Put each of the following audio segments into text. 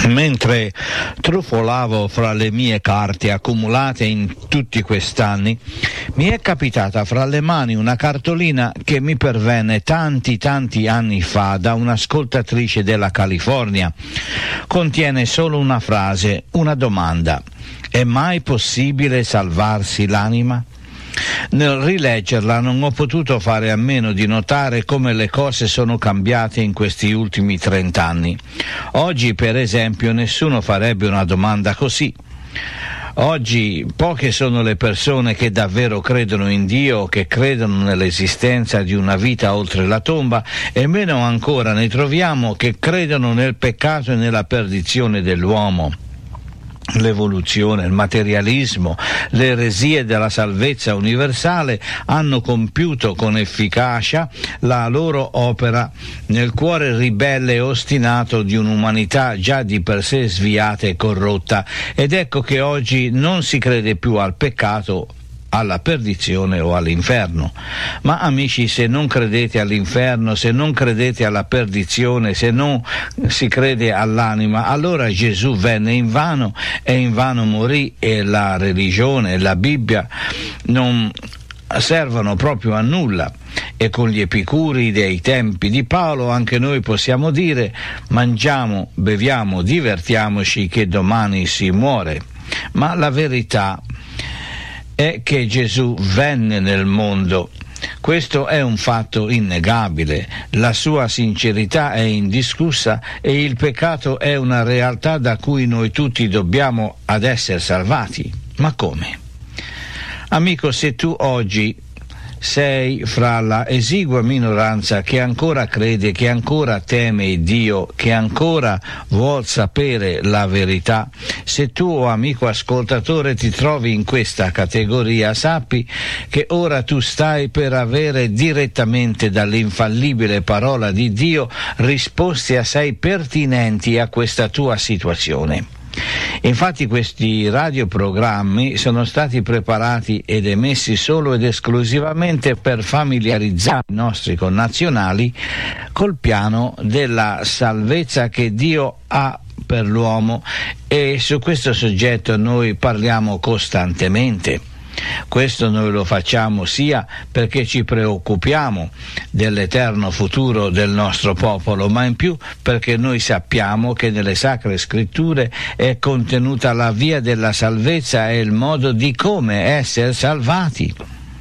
Mentre trufolavo fra le mie carte accumulate in tutti quest'anni, mi è capitata fra le mani una cartolina che mi pervenne tanti anni fa da un'ascoltatrice della California. Contiene solo una frase, una domanda: è mai possibile salvarsi l'anima? Nel rileggerla non ho potuto fare a meno di notare come le cose sono cambiate in questi ultimi 30 anni. Oggi, per esempio, nessuno farebbe una domanda così. Oggi poche sono le persone che davvero credono in Dio, che credono nell'esistenza di una vita oltre la tomba, e meno ancora ne troviamo che credono nel peccato e nella perdizione dell'uomo. L'evoluzione, il materialismo, le eresie della salvezza universale hanno compiuto con efficacia la loro opera nel cuore ribelle e ostinato di un'umanità già di per sé sviata e corrotta, ed ecco che oggi non si crede più al peccato, alla perdizione o all'inferno. Ma amici, se non credete all'inferno, se non credete alla perdizione, se non si crede all'anima, allora Gesù venne in vano e in vano morì, e la religione e la Bibbia non servono proprio a nulla. E con gli epicuri dei tempi di Paolo anche noi possiamo dire: mangiamo, beviamo, divertiamoci, che domani si muore. Ma la verità è che Gesù venne nel mondo. Questo è un fatto innegabile. La sua sincerità è indiscussa e il peccato è una realtà da cui noi tutti dobbiamo ad essere salvati. Ma come? Amico, se tu oggi sei fra la esigua minoranza che ancora crede, che ancora teme Dio, che ancora vuol sapere la verità, se tu, amico ascoltatore, ti trovi in questa categoria, sappi che ora tu stai per avere direttamente dall'infallibile parola di Dio risposte assai pertinenti a questa tua situazione. Infatti questi radioprogrammi sono stati preparati ed emessi solo ed esclusivamente per familiarizzare i nostri connazionali col piano della salvezza che Dio ha per l'uomo, e su questo soggetto noi parliamo costantemente. Questo noi lo facciamo sia perché ci preoccupiamo dell'eterno futuro del nostro popolo, ma in più perché noi sappiamo che nelle Sacre Scritture è contenuta la via della salvezza e il modo di come essere salvati.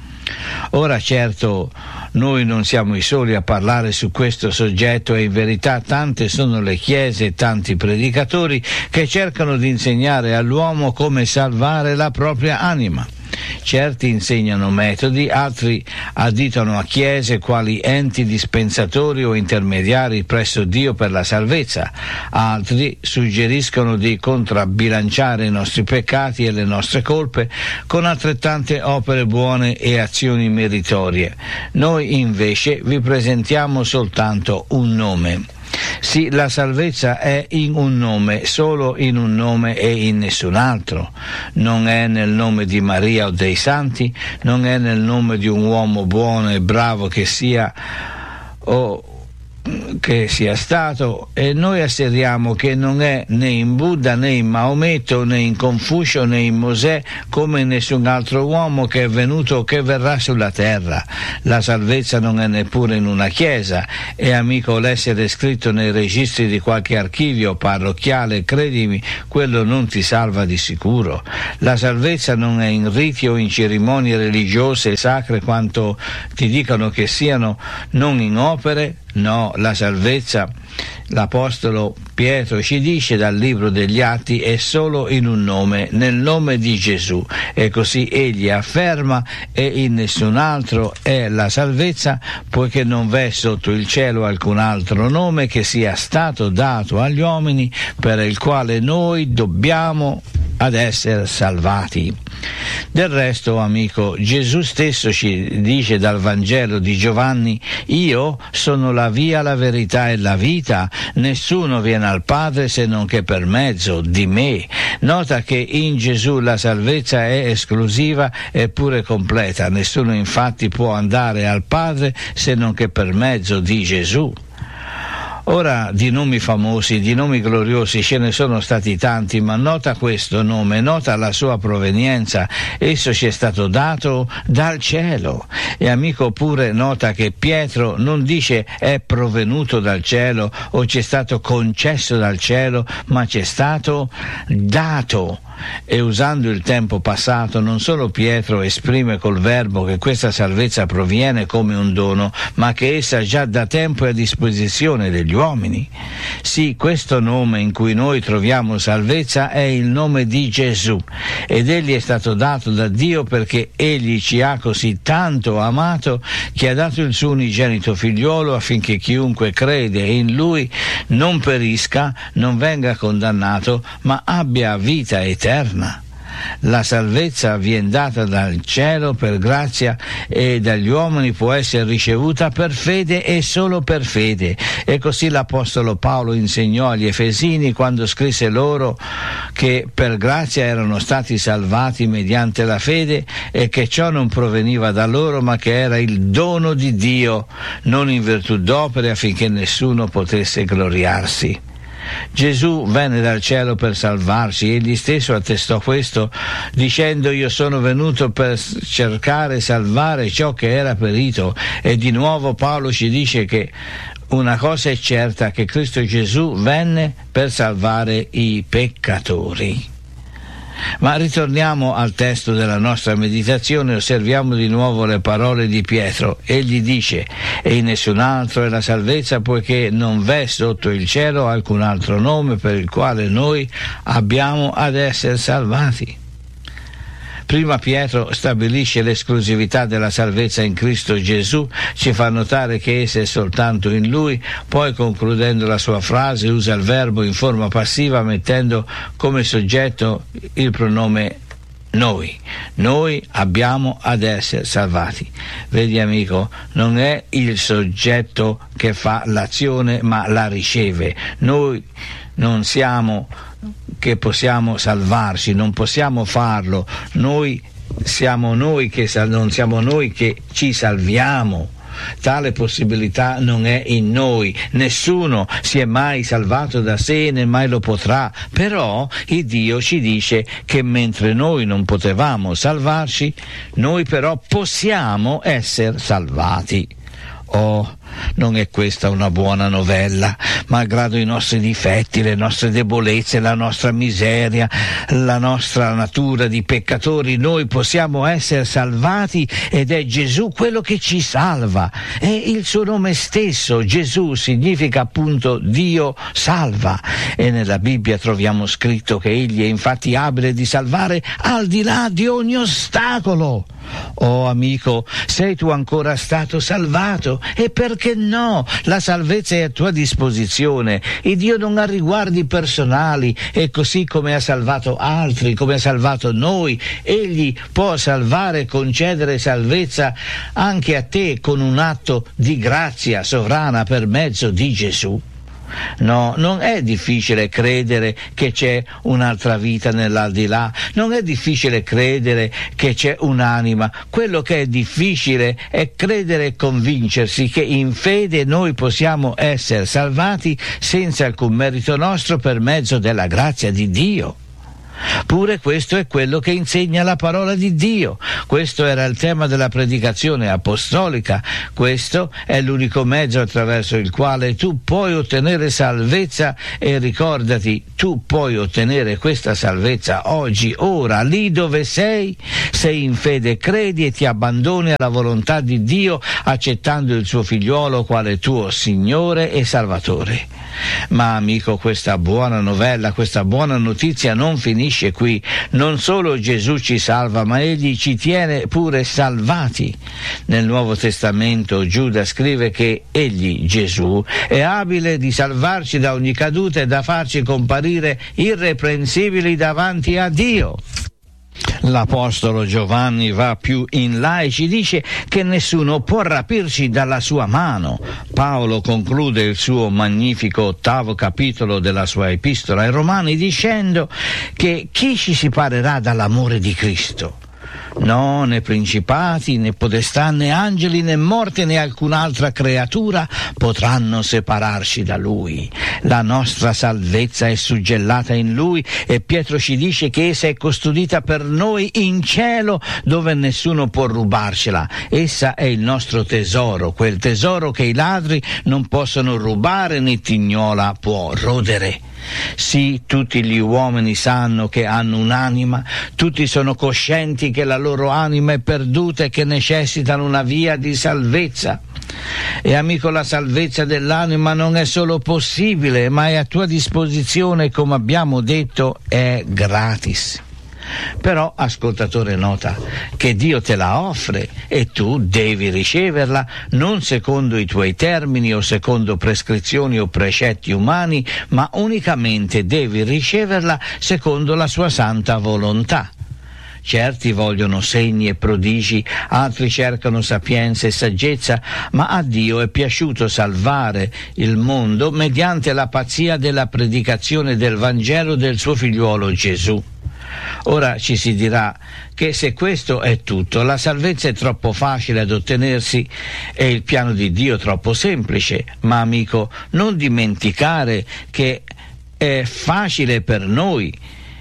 Ora certo, noi non siamo i soli a parlare su questo soggetto, e in verità tante sono le chiese e tanti predicatori che cercano di insegnare all'uomo come salvare la propria anima. Certi insegnano metodi, altri additano a chiese quali enti dispensatori o intermediari presso Dio per la salvezza, altri suggeriscono di contrabbilanciare i nostri peccati e le nostre colpe con altrettante opere buone e azioni meritorie. Noi invece vi presentiamo soltanto un nome. Sì, la salvezza è in un nome, solo in un nome e in nessun altro. Non è nel nome di Maria o dei santi, non è nel nome di un uomo buono e bravo che sia o che sia stato, e noi asseriamo che non è né in Buddha né in Maometto né in Confucio né in Mosè, come in nessun altro uomo che è venuto o che verrà sulla terra. La salvezza non è neppure in una chiesa, e amico, l'essere scritto nei registri di qualche archivio parrocchiale, credimi, quello non ti salva di sicuro. La salvezza non è in riti o in cerimonie religiose e sacre quanto ti dicono che siano, non in opere. No, la salvezza, l'Apostolo Pietro ci dice dal libro degli Atti, è solo in un nome, nel nome di Gesù, e così egli afferma, e in nessun altro è la salvezza, poiché non v'è sotto il cielo alcun altro nome che sia stato dato agli uomini per il quale noi dobbiamo ad essere salvati. Del resto, amico, Gesù stesso ci dice dal Vangelo di Giovanni: io sono la via, la verità e la vita, nessuno viene al Padre se non che per mezzo di me. Nota che in Gesù la salvezza è esclusiva eppure completa, nessuno infatti può andare al Padre se non che per mezzo di Gesù. Ora, di nomi famosi, di nomi gloriosi ce ne sono stati tanti, ma nota questo nome, nota la sua provenienza. Esso ci è stato dato dal cielo. E amico, pure nota che Pietro non dice è provenuto dal cielo o ci è stato concesso dal cielo, ma ci è stato dato. E usando il tempo passato, non solo Pietro esprime col verbo che questa salvezza proviene come un dono, ma che essa già da tempo è a disposizione degli uomini. Sì, questo nome in cui noi troviamo salvezza è il nome di Gesù, ed egli è stato dato da Dio perché egli ci ha così tanto amato che ha dato il suo unigenito figliuolo affinché chiunque crede in lui non perisca, non venga condannato, ma abbia vita eterna. La salvezza viene data dal cielo per grazia e dagli uomini può essere ricevuta per fede e solo per fede. E così l'Apostolo Paolo insegnò agli Efesini quando scrisse loro che per grazia erano stati salvati mediante la fede e che ciò non proveniva da loro ma che era il dono di Dio, non in virtù d'opere affinché nessuno potesse gloriarsi. Gesù venne dal cielo per salvarci, egli stesso attestò questo dicendo: io sono venuto per cercare e salvare ciò che era perito. E di nuovo Paolo ci dice che una cosa è certa, che Cristo Gesù venne per salvare i peccatori. Ma ritorniamo al testo della nostra meditazione e osserviamo di nuovo le parole di Pietro. Egli dice: e in nessun altro è la salvezza, poiché non v'è sotto il cielo alcun altro nome per il quale noi abbiamo ad essere salvati. Prima Pietro stabilisce l'esclusività della salvezza in Cristo Gesù, ci fa notare che essa è soltanto in Lui, poi concludendo la sua frase usa il verbo in forma passiva mettendo come soggetto il pronome noi. Noi abbiamo ad essere salvati. Vedi amico, non è il soggetto che fa l'azione ma la riceve. Noi non siamo che possiamo salvarci, non possiamo farlo. Non siamo noi che ci salviamo. Tale possibilità non è in noi. Nessuno si è mai salvato da sé né mai lo potrà. Però il Dio ci dice che mentre noi non potevamo salvarci, noi però possiamo essere salvati. Oh, non è questa una buona novella? Malgrado i nostri difetti, le nostre debolezze, la nostra miseria, la nostra natura di peccatori, noi possiamo essere salvati ed è Gesù quello che ci salva. E il suo nome stesso, Gesù, significa appunto Dio salva. E nella Bibbia troviamo scritto che egli è infatti abile di salvare al di là di ogni ostacolo. Oh amico, sei tu ancora stato salvato? E perché no? La salvezza è a tua disposizione. Il Dio non ha riguardi personali e così come ha salvato altri, come ha salvato noi, egli può salvare e concedere salvezza anche a te con un atto di grazia sovrana per mezzo di Gesù. No, non è difficile credere che c'è un'altra vita nell'aldilà, non è difficile credere che c'è un'anima. Quello che è difficile è credere e convincersi che in fede noi possiamo essere salvati senza alcun merito nostro per mezzo della grazia di Dio. Pure questo è quello che insegna la parola di Dio. Questo era il tema della predicazione apostolica. Questo è l'unico mezzo attraverso il quale tu puoi ottenere salvezza, e ricordati, tu puoi ottenere questa salvezza oggi, ora, lì dove sei, se in fede credi e ti abbandoni alla volontà di Dio, accettando il suo figliuolo quale tuo Signore e Salvatore. Ma amico, questa buona novella, questa buona notizia non finisce qui. Non solo Gesù ci salva, ma egli ci tiene pure salvati. Nel Nuovo Testamento Giuda scrive che egli, Gesù, è abile di salvarci da ogni caduta e da farci comparire irreprensibili davanti a Dio. L'Apostolo Giovanni va più in là e ci dice che nessuno può rapirci dalla sua mano. Paolo conclude il suo magnifico 8° capitolo della sua epistola ai Romani dicendo che chi ci separerà dall'amore di Cristo? No, né principati, né potestà, né angeli, né morte, né alcun'altra creatura potranno separarci da Lui. La nostra salvezza è suggellata in Lui e Pietro ci dice che essa è custodita per noi in cielo, dove nessuno può rubarcela. Essa è il nostro tesoro, quel tesoro che i ladri non possono rubare né tignola può rodere. Sì, tutti gli uomini sanno che hanno un'anima, tutti sono coscienti che la loro anima è perduta e che necessitano una via di salvezza. E amico, la salvezza dell'anima non è solo possibile, ma è a tua disposizione, come abbiamo detto, è gratis. Però, ascoltatore, nota che Dio te la offre e tu devi riceverla non secondo i tuoi termini o secondo prescrizioni o precetti umani, ma unicamente devi riceverla secondo la sua santa volontà. Certi vogliono segni e prodigi, altri cercano sapienza e saggezza, ma a Dio è piaciuto salvare il mondo mediante la pazzia della predicazione del Vangelo del suo figliuolo Gesù. Ora ci si dirà che se questo è tutto, la salvezza è troppo facile ad ottenersi e il piano di Dio troppo semplice, ma amico, non dimenticare che è facile per noi,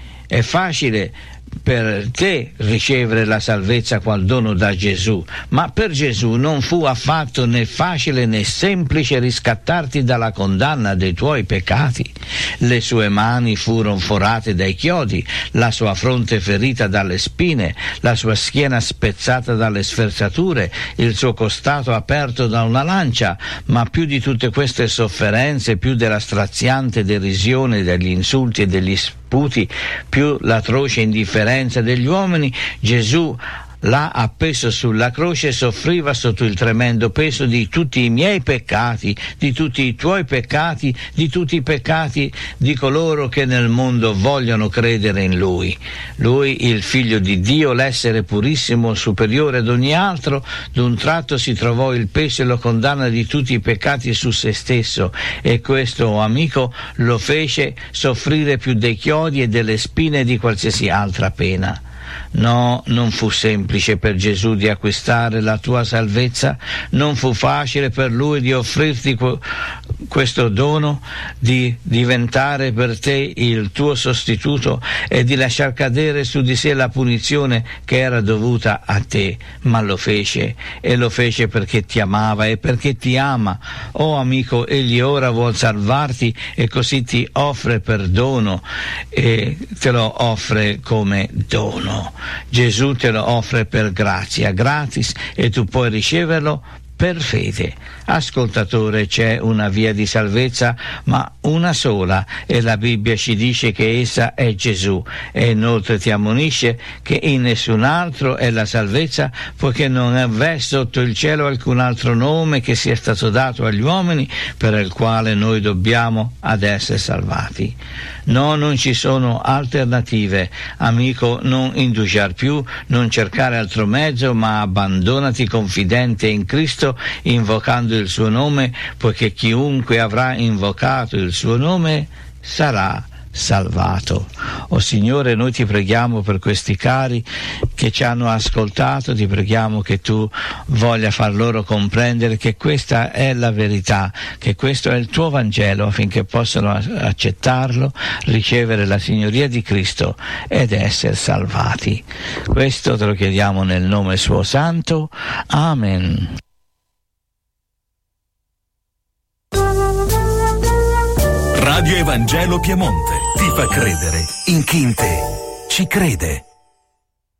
è facile per te ricevere la salvezza qual dono da Gesù, ma per Gesù non fu affatto né facile né semplice riscattarti dalla condanna dei tuoi peccati. Le sue mani furono forate dai chiodi, la sua fronte ferita dalle spine, la sua schiena spezzata dalle sferzature, il suo costato aperto da una lancia, ma più di tutte queste sofferenze, più della straziante derisione, degli insulti e degli sputi, più l'atroce indifferenza degli uomini, Gesù là appeso sulla croce soffriva sotto il tremendo peso di tutti i miei peccati, di tutti i tuoi peccati, di tutti i peccati di coloro che nel mondo vogliono credere in Lui. Lui, il Figlio di Dio, l'essere purissimo, superiore ad ogni altro, d'un tratto si trovò il peso e la condanna di tutti i peccati su se stesso, e questo, amico, lo fece soffrire più dei chiodi e delle spine di qualsiasi altra pena. No, non fu semplice per Gesù di acquistare la tua salvezza, non fu facile per Lui di offrirti questo dono, di diventare per te il tuo sostituto e di lasciar cadere su di sé la punizione che era dovuta a te, ma lo fece, e lo fece perché ti amava e perché ti ama. Oh amico, Egli ora vuol salvarti e così ti offre perdono e te lo offre come dono. Gesù te lo offre per grazia, gratis, e tu puoi riceverlo per fede. Ascoltatore, c'è una via di salvezza, ma una sola, e la Bibbia ci dice che essa è Gesù, e inoltre ti ammonisce che in nessun altro è la salvezza, poiché non v'è sotto il cielo alcun altro nome che sia stato dato agli uomini per il quale noi dobbiamo ad essere salvati. No, non ci sono alternative, amico, non indugiar più, non cercare altro mezzo, ma abbandonati confidente in Cristo, invocando il suo nome, poiché chiunque avrà invocato il suo nome sarà salvato. O Signore, noi ti preghiamo per questi cari che ci hanno ascoltato, ti preghiamo che tu voglia far loro comprendere che questa è la verità, che questo è il tuo Vangelo, affinché possano accettarlo, ricevere la signoria di Cristo ed essere salvati. Questo te lo chiediamo nel nome suo santo. Amen. Radio Evangelo Piemonte ti fa credere in chi in te ci crede.